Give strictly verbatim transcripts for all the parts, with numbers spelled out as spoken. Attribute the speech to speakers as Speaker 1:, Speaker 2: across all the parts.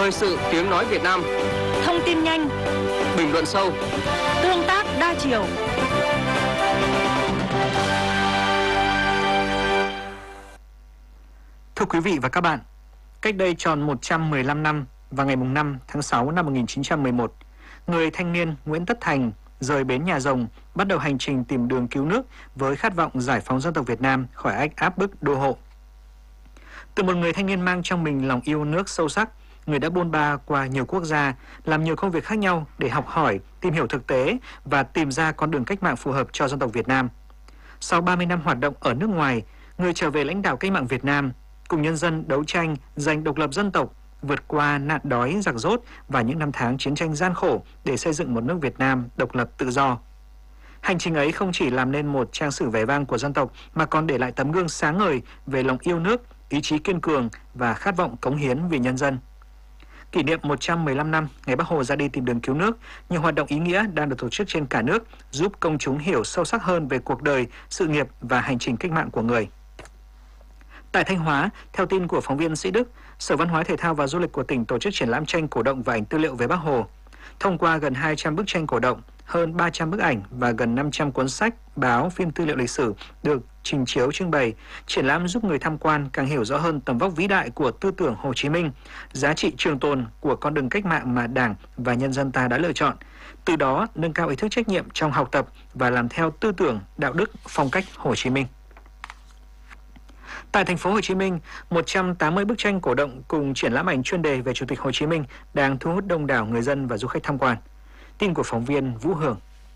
Speaker 1: Thời sự tiếng nói Việt Nam.
Speaker 2: Thông tin nhanh,
Speaker 1: bình luận sâu,
Speaker 2: tương tác đa chiều.
Speaker 3: Thưa quý vị và các bạn, cách đây tròn một trăm mười lăm năm, vào ngày năm tháng sáu năm một nghìn chín trăm mười một, người thanh niên Nguyễn Tất Thành rời bến Nhà Rồng, bắt đầu hành trình tìm đường cứu nước với khát vọng giải phóng dân tộc Việt Nam khỏi ách áp bức đô hộ. Từ một người thanh niên mang trong mình lòng yêu nước sâu sắc, người đã bôn ba qua nhiều quốc gia, làm nhiều công việc khác nhau để học hỏi, tìm hiểu thực tế và tìm ra con đường cách mạng phù hợp cho dân tộc Việt Nam. Sau ba mươi năm hoạt động ở nước ngoài, người trở về lãnh đạo cách mạng Việt Nam, cùng nhân dân đấu tranh giành độc lập dân tộc, vượt qua nạn đói giặc rốt và những năm tháng chiến tranh gian khổ để xây dựng một nước Việt Nam độc lập tự do. Hành trình ấy không chỉ làm nên một trang sử vẻ vang của dân tộc mà còn để lại tấm gương sáng ngời về lòng yêu nước, ý chí kiên cường và khát vọng cống hiến vì nhân dân. Kỷ niệm một trăm mười lăm năm ngày Bác Hồ ra đi tìm đường cứu nước, nhiều hoạt động ý nghĩa đang được tổ chức trên cả nước giúp công chúng hiểu sâu sắc hơn về cuộc đời, sự nghiệp và hành trình cách mạng của người. Tại Thanh Hóa, theo tin của phóng viên Sĩ Đức, Sở Văn hóa Thể thao và Du lịch của tỉnh tổ chức triển lãm tranh cổ động và ảnh tư liệu về Bác Hồ. Thông qua gần hai trăm bức tranh cổ động, hơn ba trăm bức ảnh và gần năm trăm cuốn sách, báo, phim tư liệu lịch sử được trình chiếu trưng bày, triển lãm giúp người tham quan càng hiểu rõ hơn tầm vóc vĩ đại của tư tưởng Hồ Chí Minh, giá trị trường tồn của con đường cách mạng mà Đảng và nhân dân ta đã lựa chọn, từ đó nâng cao ý thức trách nhiệm trong học tập và làm theo tư tưởng, đạo đức, phong cách Hồ Chí Minh. Tại thành phố Hồ Chí Minh, một trăm tám mươi bức tranh cổ động cùng triển lãm ảnh chuyên đề về Chủ tịch Hồ Chí Minh đang thu hút đông đảo người dân và du khách tham quan. Tin của phóng viên Vũ Hường.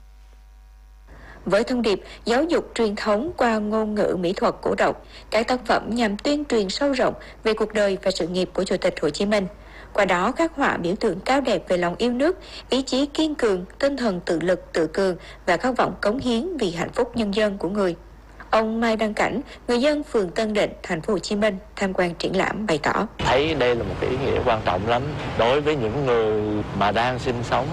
Speaker 4: Với thông điệp giáo dục truyền thống qua ngôn ngữ mỹ thuật cổ động, các tác phẩm nhằm tuyên truyền sâu rộng về cuộc đời và sự nghiệp của Chủ tịch Hồ Chí Minh. Qua đó khắc họa biểu tượng cao đẹp về lòng yêu nước, ý chí kiên cường, tinh thần tự lực tự cường và khát vọng cống hiến vì hạnh phúc nhân dân của người. Ông Mai Đăng Cảnh, người dân phường Tân Định, thành phố Hồ Chí Minh tham quan triển lãm bày tỏ:
Speaker 5: thấy đây là một cái ý nghĩa quan trọng lắm đối với những người mà đang sinh sống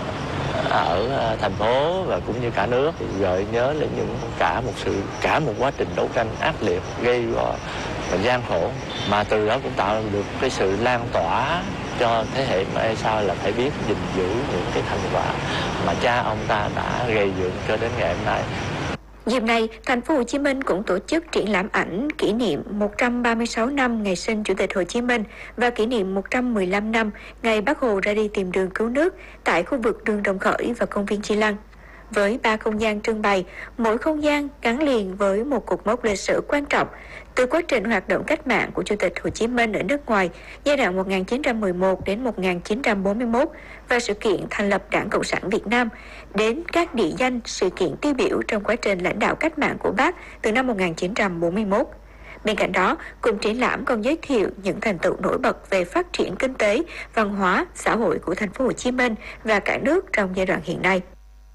Speaker 5: ở thành phố và cũng như cả nước, thì gợi nhớ lên những cả một sự cả một quá trình đấu tranh ác liệt, gây gò và gian khổ, mà từ đó cũng tạo được cái sự lan tỏa cho thế hệ mai sau là phải biết gìn giữ những cái thành quả mà cha ông ta đã gây dựng cho đến ngày hôm nay.
Speaker 4: Dịp này, thành phố Hồ Chí Minh cũng tổ chức triển lãm ảnh kỷ niệm một trăm ba mươi sáu năm ngày sinh Chủ tịch Hồ Chí Minh và kỷ niệm một trăm mười lăm năm ngày Bác Hồ ra đi tìm đường cứu nước tại khu vực đường Đồng Khởi và công viên Chi Lăng. Với ba không gian trưng bày, mỗi không gian gắn liền với một cột mốc lịch sử quan trọng, từ quá trình hoạt động cách mạng của Chủ tịch Hồ Chí Minh ở nước ngoài giai đoạn một nghìn chín trăm mười một đến một nghìn chín trăm bốn mươi mốt và sự kiện thành lập Đảng Cộng sản Việt Nam, đến các địa danh, sự kiện tiêu biểu trong quá trình lãnh đạo cách mạng của Bác từ năm một nghìn chín trăm bốn mươi mốt. Bên cạnh đó, cùng triển lãm còn giới thiệu những thành tựu nổi bật về phát triển kinh tế, văn hóa, xã hội của thành phố Hồ Chí Minh và cả nước trong giai đoạn hiện nay.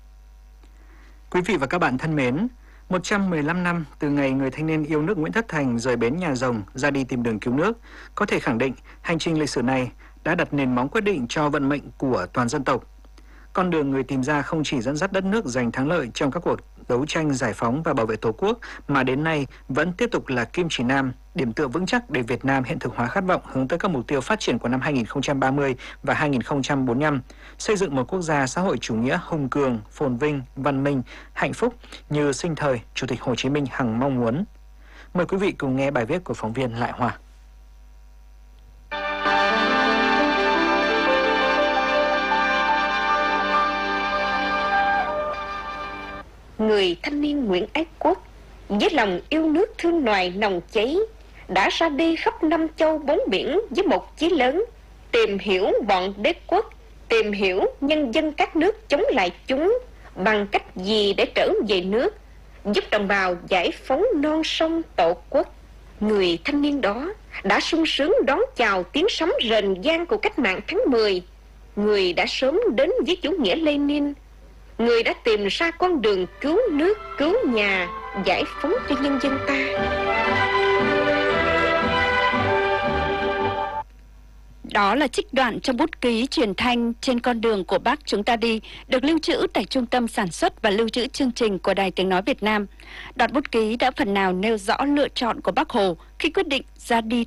Speaker 3: Quý vị và các bạn thân mến, một trăm mười lăm năm từ ngày người thanh niên yêu nước Nguyễn Tất Thành rời bến Nhà Rồng ra đi tìm đường cứu nước, có thể khẳng định hành trình lịch sử này đã đặt nền móng quyết định cho vận mệnh của toàn dân tộc. Con đường người tìm ra không chỉ dẫn dắt đất nước giành thắng lợi trong các cuộc đấu tranh giải phóng và bảo vệ Tổ quốc, mà đến nay vẫn tiếp tục là kim chỉ nam, điểm tựa vững chắc để Việt Nam hiện thực hóa khát vọng hướng tới các mục tiêu phát triển của năm hai nghìn không trăm ba mươi và hai nghìn không trăm bốn mươi lăm, xây dựng một quốc gia xã hội chủ nghĩa hùng cường, phồn vinh, văn minh, hạnh phúc như sinh thời Chủ tịch Hồ Chí Minh hằng mong muốn. Mời quý vị cùng nghe bài viết của phóng viên Lại Hòa.
Speaker 6: Người thanh niên Nguyễn Ái Quốc với lòng yêu nước thương loài nồng cháy đã ra đi khắp năm châu bốn biển với một chí lớn: tìm hiểu bọn đế quốc, tìm hiểu nhân dân các nước chống lại chúng bằng cách gì để trở về nước, giúp đồng bào giải phóng non sông Tổ quốc. Người thanh niên đó đã sung sướng đón chào tiếng sấm rền vang của cách mạng tháng mười. Người đã sớm đến với chủ nghĩa Lenin. Người đã tìm ra con đường cứu nước, cứu nhà, giải phóng cho nhân dân ta.
Speaker 2: Đó là trích đoạn trong bút ký truyền thanh Trên con đường của Bác chúng ta đi, được lưu trữ tại Trung tâm Sản xuất và Lưu trữ chương trình của Đài Tiếng Nói Việt Nam. Đoạn bút ký đã phần nào nêu rõ lựa chọn của Bác Hồ khi quyết định ra đi